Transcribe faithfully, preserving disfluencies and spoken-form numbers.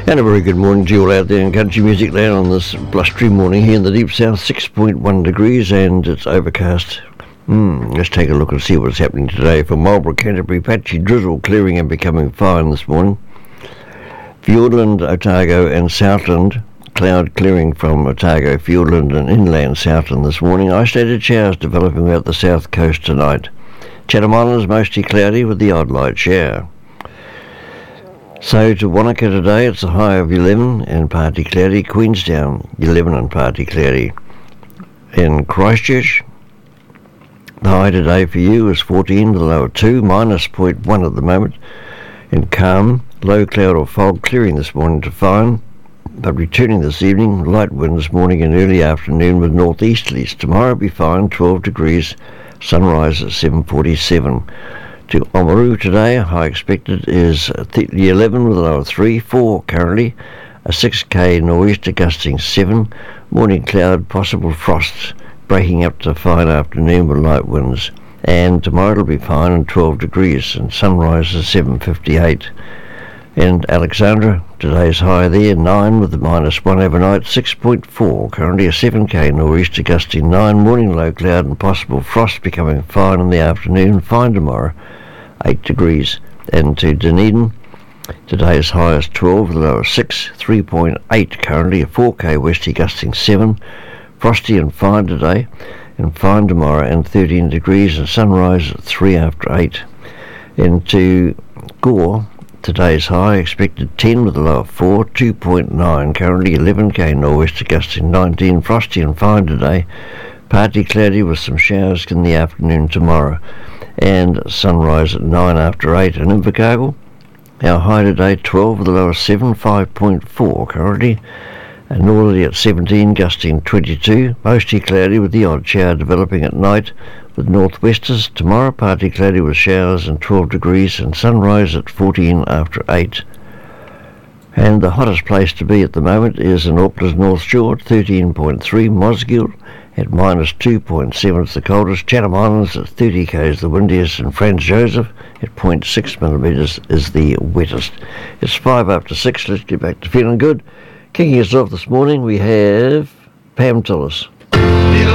And a very good morning to you all out there in country music land on this blustery morning here in the deep south. Six point one degrees and it's overcast. Hmm, let's take a look and see what's happening today. For Marlborough, Canterbury, patchy drizzle clearing and becoming fine this morning. Fiordland, Otago and Southland, cloud clearing from Otago, Fiordland and inland Southland this morning. Isolated showers developing out the south coast tonight. Chatham Islands mostly cloudy with the odd light shower. So to Wanaka today, it's a high of eleven and partly cloudy. Queenstown, eleven and partly cloudy. In Christchurch, the high today for you is fourteen, the low of two, minus zero point one at the moment. In Calm, low cloud or fog clearing this morning to fine, but returning this evening, light wind this morning and early afternoon with northeasterlies. Tomorrow will be fine, twelve degrees, sunrise at seven forty-seven. To Oamaru today, high expected is eleven with a low of three, four currently, a six K nor'easter gusting seven, morning cloud, possible frosts, breaking up to fine afternoon with light winds. And tomorrow it'll be fine and twelve degrees, and sunrise is seven fifty-eight. And Alexandra, today's high there, nine with a minus one overnight, six point four, currently a seven K nor'easter gusting nine, morning low cloud and possible frost becoming fine in the afternoon, fine tomorrow, eight degrees. And to Dunedin, today's high is twelve with a low of six, three point eight currently, a four K westerly gusting seven, frosty and fine today, and fine tomorrow, and thirteen degrees, and sunrise at three after eight. Into Gore, today's high expected ten with a low of four, two point nine currently, eleven K nor'wester gusting nineteen, frosty and fine today, partly cloudy with some showers in the afternoon tomorrow, and sunrise at nine after eight. And Invercargill, our high today twelve with a low of seven, five point four currently, and northerly at seventeen, gusting twenty-two, mostly cloudy with the odd shower developing at night with northwesters. Tomorrow partly cloudy with showers and twelve degrees, and sunrise at fourteen after eight. And the hottest place to be at the moment is in Auckland's North Shore, thirteen point three, Mosgiel at minus two point seven, it's the coldest. Chatham Islands at thirty K's the windiest, and Franz Joseph at zero point six millimetres is the wettest. It's five after six, let's get back to feeling good. Kicking us off this morning, we have Pam Tillis.